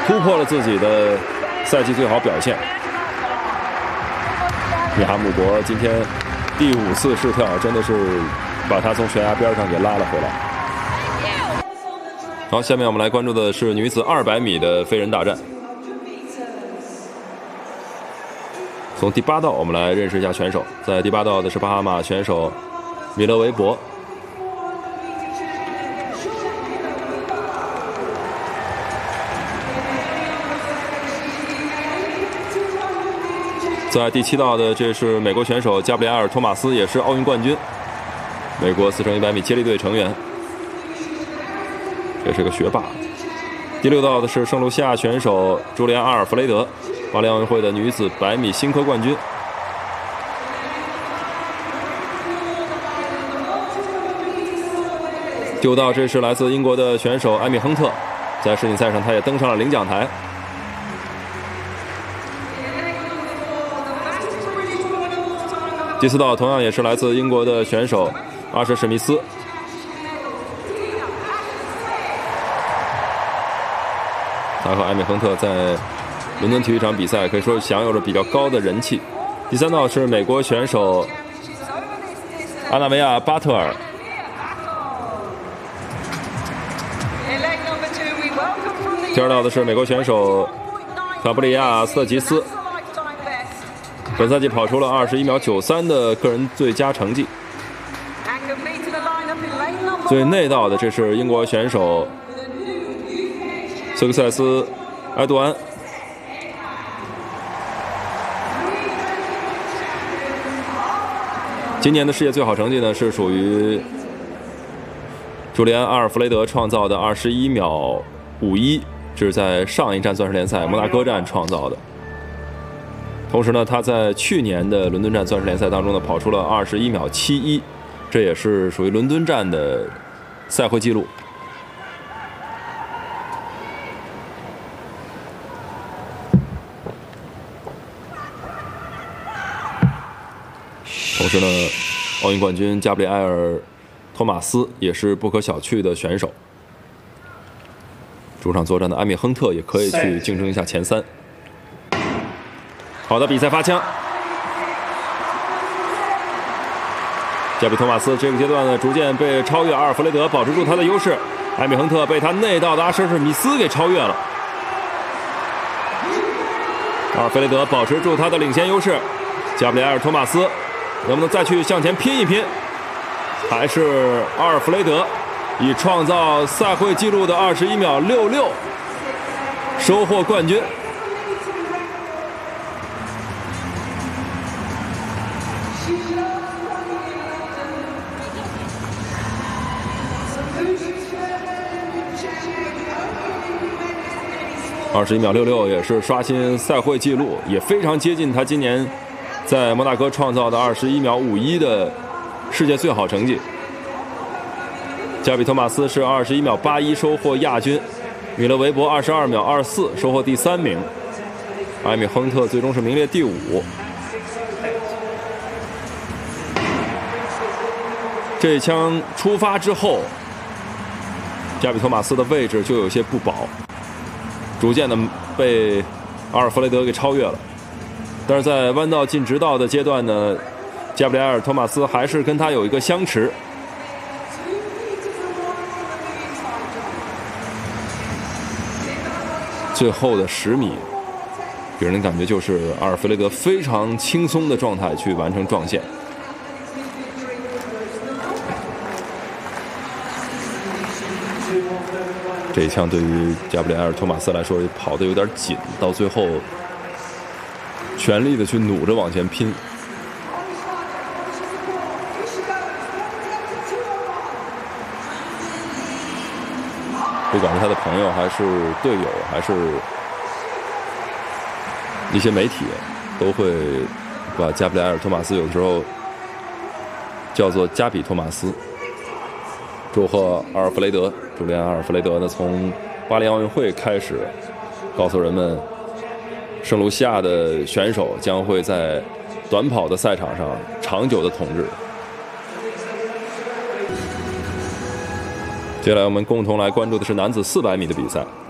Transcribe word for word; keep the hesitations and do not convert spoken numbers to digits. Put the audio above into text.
突破了自己的赛季最好表现。米哈姆博今天第五次试跳，真的是把他从悬崖边上给拉了回来。好，下面我们来关注的是女子二百米的飞人大战。从第八道我们来认识一下选手，在第八道的是巴哈马选手米勒维博。在第七道的这是美国选手加布里埃尔·托马斯，也是奥运冠军，美国四乘一百米接力队成员，这是个学霸。第六道的是圣卢西亚选手朱莉安·阿尔弗雷德，巴黎奥运会的女子百米新科冠军。第五道这是来自英国的选手艾米·亨特，在世锦赛上她也登上了领奖台。第四道同样也是来自英国的选手阿什·史密斯。他和艾米·亨特在伦敦体育场比赛可以说享有着比较高的人气。第三道是美国选手阿纳维亚·巴特尔。第二道的是美国选手卡布里亚·斯特吉斯。本赛季跑出了二十一秒九三的个人最佳成绩。最内道的这是英国选手斯克塞斯·埃杜安。今年的世界最好成绩呢是属于朱利安·阿尔弗雷德创造的二十一秒五一，这是在上一站钻石联赛摩纳哥站创造的。同时呢，他在去年的伦敦站钻石联赛当中呢，跑出了二十一秒七一，这也是属于伦敦站的赛会纪录。同时呢，奥运冠军加布里埃尔·托马斯也是不可小觑的选手。主场作战的艾米·亨特也可以去竞争一下前三。好的，比赛发枪。加比托马斯这个阶段呢，逐渐被超越，阿尔弗雷德保持住他的优势，艾米·亨特被他内道的阿什·史密斯给超越了。阿尔弗雷德保持住他的领先优势，加布里埃尔·托马斯能不能再去向前拼一拼？还是阿尔弗雷德以创造赛会纪录的二十一秒六六收获冠军。二十一秒六六也是刷新赛会纪录，也非常接近他今年在摩纳哥创造的二十一秒五一的世界最好成绩。加比托马斯是二十一秒八一收获亚军，米勒维博二十二秒二四收获第三名，艾米·亨特最终是名列第五。这一枪出发之后，加比托马斯的位置就有些不保，逐渐的被阿尔弗雷德给超越了。但是在弯道进直道的阶段呢，加布里埃尔·托马斯还是跟他有一个相持。最后的十米，给人的感觉就是阿尔弗雷德非常轻松的状态去完成撞线。这一枪对于加布里埃尔·托马斯来说跑得有点紧，到最后全力的去努着往前拼。不管是他的朋友还是队友还是一些媒体，都会把加布里埃尔·托马斯有的时候叫做加比托马斯。祝贺阿尔弗雷德，朱利安·阿尔弗雷德呢，从巴黎奥运会开始告诉人们，圣卢西亚的选手将会在短跑的赛场上长久的统治。接下来我们共同来关注的是男子四百米的比赛。